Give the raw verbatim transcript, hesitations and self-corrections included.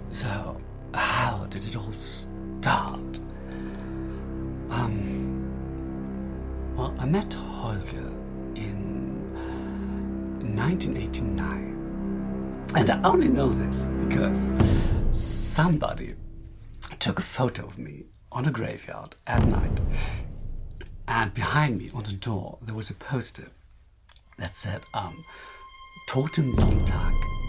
So, how did it all start? Um, well, I met Holger in nineteen eighty-nine. And I only know this because somebody took a photo of me on a graveyard at night. And behind me on the door, there was a poster that said, um, Totensonntag